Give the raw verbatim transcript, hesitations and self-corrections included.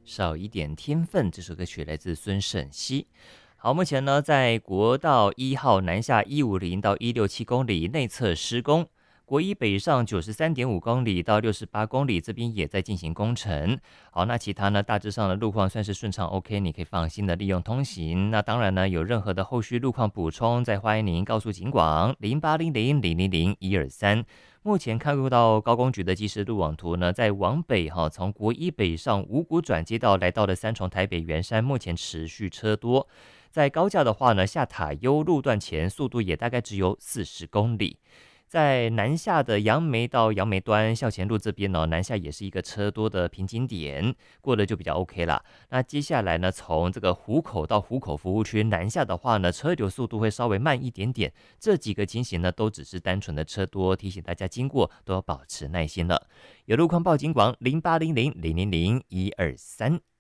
少一点天分。这首歌曲来自孙盛希。好，目前呢，在国道一号南下一五零到一六七公里内侧施工，国一北上九十三点五公里到六十八公里，这边也在进行工程。好，那其他呢，大致上的路况算是顺畅 ，OK， 你可以放心的利用通行。那当然呢，有任何的后续路况补充，再欢迎您告诉警广零八零零零零零一二三。目前看入到高工局的即时路网图呢，在往北哈，从国一北上五股转接道来到了三重台北圆山，目前持续车多。在高架的话呢，下塔悠路段前速度也大概只有四十公里。在南下的杨梅到杨梅端校前路这边呢，南下也是一个车多的瓶颈点，过了就比较 OK 啦。那接下来呢，从这个湖口到湖口服务区南下的话呢，车流速度会稍微慢一点点。这几个情形呢，都只是单纯的车多，提醒大家经过都要保持耐心了。有路况报警广零八零零零零零一二三。